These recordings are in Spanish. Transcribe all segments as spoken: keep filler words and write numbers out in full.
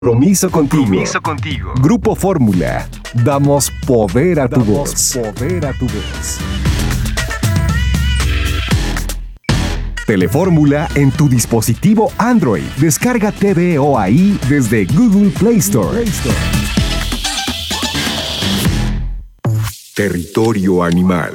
Compromiso contigo. Compromiso contigo. Grupo Fórmula. Damos poder a tu Damos voz. poder a tu voz. Telefórmula en tu dispositivo Android. Descarga T V O ahí desde Google Play Store. Play Store. Territorio animal.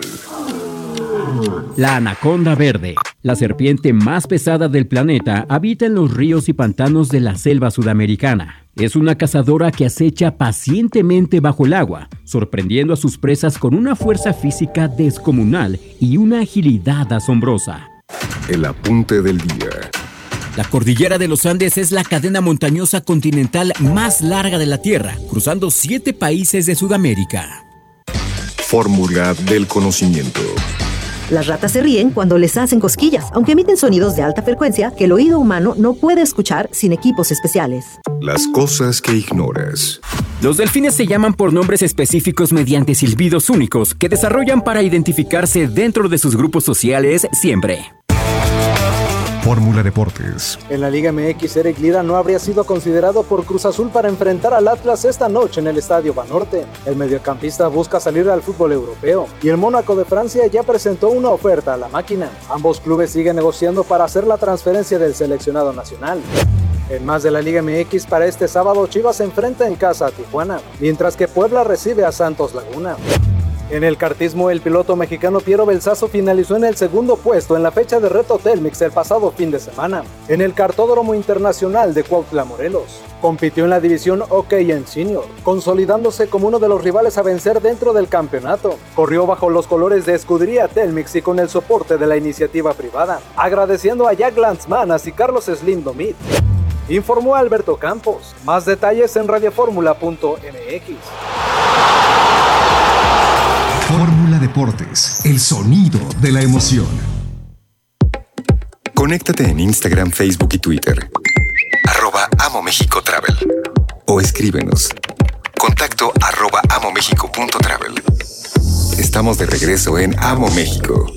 La anaconda verde, la serpiente más pesada del planeta, habita en los ríos y pantanos de la selva sudamericana. Es una cazadora que acecha pacientemente bajo el agua, sorprendiendo a sus presas con una fuerza física descomunal y una agilidad asombrosa. El apunte del día. La cordillera de los Andes es la cadena montañosa continental más larga de la Tierra, cruzando siete países de Sudamérica. Fórmula del conocimiento. Las ratas se ríen cuando les hacen cosquillas, aunque emiten sonidos de alta frecuencia que el oído humano no puede escuchar sin equipos especiales. Las cosas que ignoras. Los delfines se llaman por nombres específicos mediante silbidos únicos que desarrollan para identificarse dentro de sus grupos sociales siempre. Fórmula Deportes. En la Liga M X, Eric Lira no habría sido considerado por Cruz Azul para enfrentar al Atlas esta noche en el Estadio Banorte. El mediocampista busca salir al fútbol europeo y el Mónaco de Francia ya presentó una oferta a la máquina. Ambos clubes siguen negociando para hacer la transferencia del seleccionado nacional. En más de la Liga M X, para este sábado Chivas se enfrenta en casa a Tijuana, mientras que Puebla recibe a Santos Laguna. En el kartismo, el piloto mexicano Piero Belsazo finalizó en el segundo puesto en la fecha de Reto Telmex el pasado fin de semana, en el Kartódromo Internacional de Cuautla, Morelos. Compitió en la división OK en Senior, consolidándose como uno de los rivales a vencer dentro del campeonato. Corrió bajo los colores de Escudería Telmex y con el soporte de la iniciativa privada, agradeciendo a Jack Lanzmanas y Carlos Slim Domit. Informó Alberto Campos. Más detalles en radioformula punto m x. Fórmula Deportes, el sonido de la emoción. Conéctate en Instagram, Facebook y Twitter. Arroba Amo México Travel. O escríbenos. Contacto arroba amomexico punto travel. Estamos de regreso en Amo México.